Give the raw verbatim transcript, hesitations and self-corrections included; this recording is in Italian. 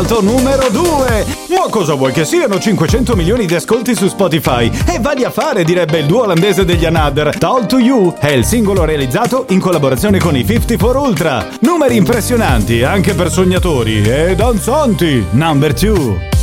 classificato numero due. Ma cosa vuoi che siano cinquecento milioni di ascolti su Spotify? E vali a fare, direbbe il duo olandese degli Another. Talk to You è il singolo realizzato in collaborazione con i cinquantaquattro Ultra. Numeri impressionanti anche per sognatori e danzanti. Number two.